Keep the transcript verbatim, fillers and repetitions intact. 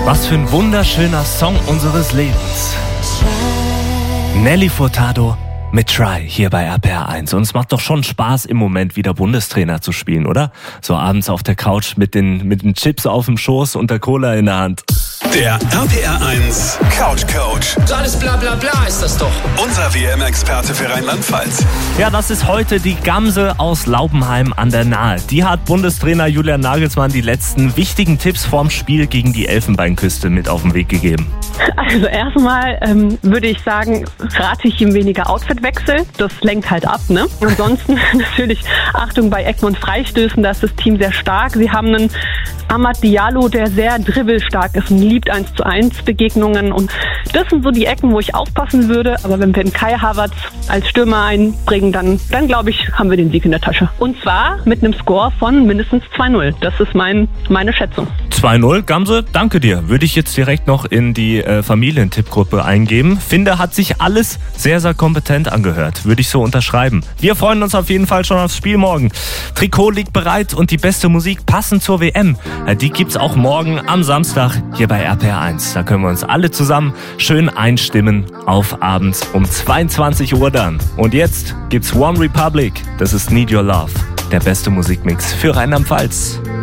Was für ein wunderschöner Song unseres Lebens. Nelly Furtado mit Try hier bei R P R eins. Und es macht doch schon Spaß, im Moment wieder Bundestrainer zu spielen, oder? So abends auf der Couch mit den, mit den Chips auf dem Schoß und der Cola in der Hand. Der R P R eins Couch Coach. So alles bla bla bla ist das doch. Unser W M-Experte für Rheinland-Pfalz. Ja, das ist heute die Gamse aus Laubenheim an der Nahe. Die hat Bundestrainer Julian Nagelsmann die letzten wichtigen Tipps vorm Spiel gegen die Elfenbeinküste mit auf den Weg gegeben. Also erstmal ähm, würde ich sagen, rate ich ihm weniger Outfitwechsel. Das lenkt halt ab, ne? Ansonsten natürlich Achtung bei Ecken und Freistößen, da ist das Team sehr stark. Sie haben einen Amad Diallo, der sehr dribbelstark ist und liebt eins zu eins Begegnungen. Und das sind so die Ecken, wo ich aufpassen würde. Aber wenn wir den Kai Havertz als Stürmer einbringen, dann, dann glaube ich, haben wir den Sieg in der Tasche. Und zwar mit einem Score von mindestens zwei null. Das ist mein, meine Schätzung. zwei null, Gamse, danke dir. Würde ich jetzt direkt noch in die äh, Familientippgruppe eingeben. Finde, hat sich alles sehr, sehr kompetent angehört. Würde ich so unterschreiben. Wir freuen uns auf jeden Fall schon aufs Spiel morgen. Trikot liegt bereit und die beste Musik passend zur W M. Äh, die gibt's auch morgen am Samstag hier bei R P R eins. Da können wir uns alle zusammen schön einstimmen auf abends um zweiundzwanzig Uhr dann. Und jetzt gibt's One Republic. Das ist Need Your Love. Der beste Musikmix für Rheinland-Pfalz.